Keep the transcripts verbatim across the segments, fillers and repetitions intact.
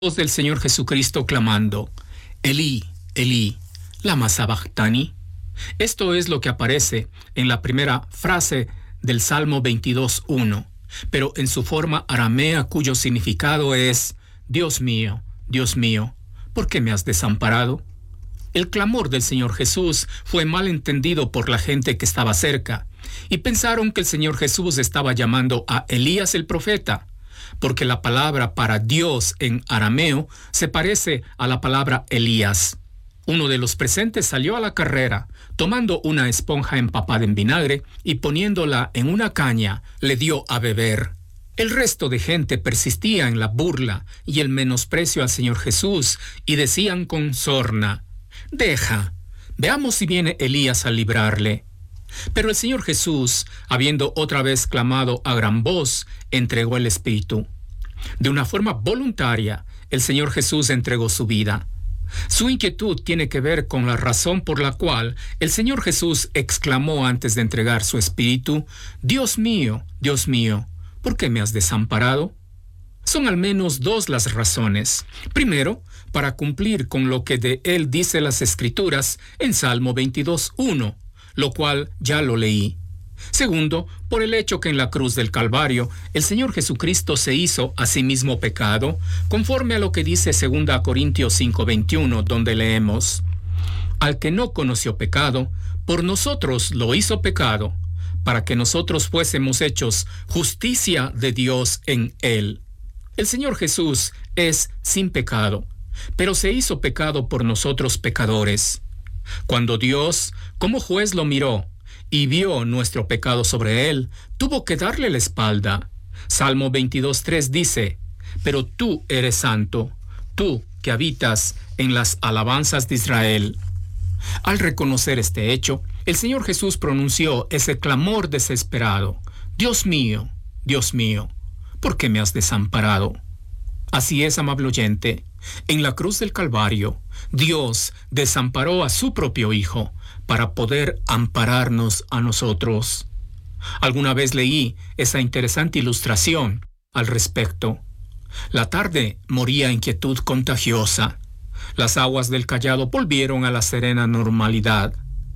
Voz del Señor Jesucristo clamando, Elí, Elí, lama sabachthani. Esto es lo que aparece en la primera frase del Salmo veintidós uno, pero en su forma aramea cuyo significado es, Dios mío, Dios mío, ¿por qué me has desamparado? El clamor del Señor Jesús fue mal entendido por la gente que estaba cerca, y pensaron que el Señor Jesús estaba llamando a Elías el profeta, porque la palabra para Dios en arameo se parece a la palabra Elías. Uno de los presentes salió a la carrera, tomando una esponja empapada en vinagre y poniéndola en una caña, le dio a beber. El resto de gente persistía en la burla y el menosprecio al Señor Jesús y decían con sorna, «Deja, veamos si viene Elías a librarle». Pero el Señor Jesús, habiendo otra vez clamado a gran voz, entregó el Espíritu. De una forma voluntaria, el Señor Jesús entregó su vida. Su inquietud tiene que ver con la razón por la cual el Señor Jesús exclamó antes de entregar su Espíritu, «Dios mío, Dios mío, ¿por qué me has desamparado?» Son al menos dos las razones. Primero, para cumplir con lo que de él dice las Escrituras en Salmo veintidós uno, lo cual ya lo leí. Segundo, por el hecho que en la cruz del Calvario el Señor Jesucristo se hizo a sí mismo pecado, conforme a lo que dice segunda Corintios cinco veintiuno, donde leemos, «Al que no conoció pecado, por nosotros lo hizo pecado, para que nosotros fuésemos hechos justicia de Dios en él». El Señor Jesús es sin pecado, pero se hizo pecado por nosotros pecadores. Cuando Dios, como juez, lo miró y vio nuestro pecado sobre él, tuvo que darle la espalda. Salmo veintidós tres dice, «Pero tú eres santo, tú que habitas en las alabanzas de Israel». Al reconocer este hecho, el Señor Jesús pronunció ese clamor desesperado, «Dios mío, Dios mío, ¿por qué me has desamparado?». Así es, amable oyente, en la cruz del Calvario, Dios desamparó a su propio Hijo para poder ampararnos a nosotros. Alguna vez leí esa interesante ilustración al respecto. La tarde moría inquietud contagiosa. Las aguas del Callado volvieron a la serena normalidad.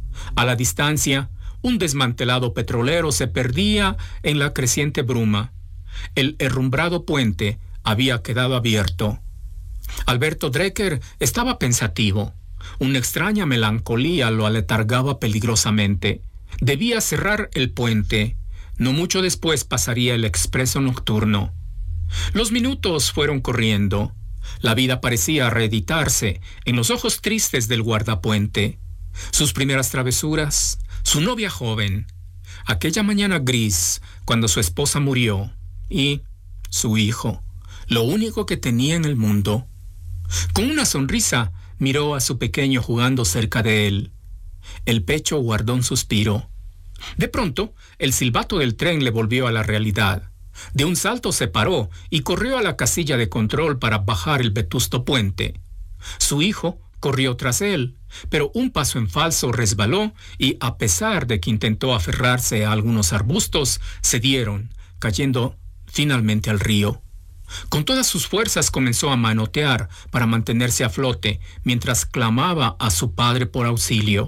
A la distancia, un desmantelado petrolero se perdía en la creciente bruma. El herrumbrado puente había quedado abierto. Alberto Drecker estaba pensativo. Una extraña melancolía lo aletargaba peligrosamente. Debía cerrar el puente. No mucho después pasaría el expreso nocturno. Los minutos fueron corriendo. La vida parecía reeditarse en los ojos tristes del guardapuente. Sus primeras travesuras, su novia joven, aquella mañana gris cuando su esposa murió y su hijo, lo único que tenía en el mundo. Con una sonrisa miró a su pequeño jugando cerca de él. El pecho guardó un suspiro. De pronto, el silbato del tren le volvió a la realidad. De un salto se paró y corrió a la casilla de control para bajar el vetusto puente. Su hijo corrió tras él, pero un paso en falso resbaló y, a pesar de que intentó aferrarse a algunos arbustos, cedieron, cayendo finalmente al río. Con todas sus fuerzas comenzó a manotear para mantenerse a flote mientras clamaba a su padre por auxilio.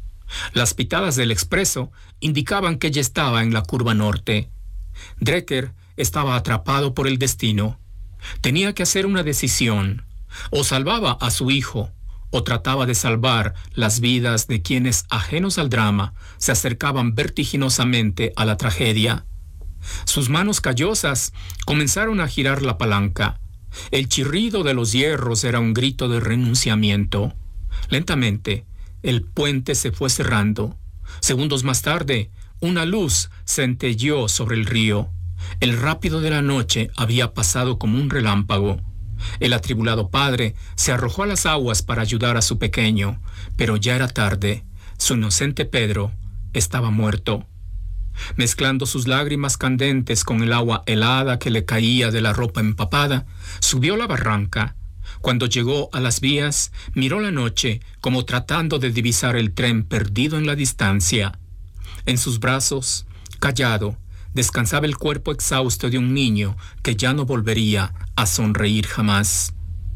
Las pitadas del expreso indicaban que ya estaba en la curva norte. Drecker estaba atrapado por el destino. Tenía que hacer una decisión. O salvaba a su hijo, o trataba de salvar las vidas de quienes, ajenos al drama, se acercaban vertiginosamente a la tragedia. Sus manos callosas comenzaron a girar la palanca. El chirrido de los hierros era un grito de renunciamiento. Lentamente, el puente se fue cerrando. Segundos más tarde, una luz centelleó sobre el río. El rápido de la noche había pasado como un relámpago. El atribulado padre se arrojó a las aguas para ayudar a su pequeño, pero ya era tarde. Su inocente Pedro estaba muerto. Mezclando sus lágrimas candentes con el agua helada que le caía de la ropa empapada, subió la barranca. Cuando llegó a las vías, miró la noche como tratando de divisar el tren perdido en la distancia. En sus brazos, callado, descansaba el cuerpo exhausto de un niño que ya no volvería a sonreír jamás.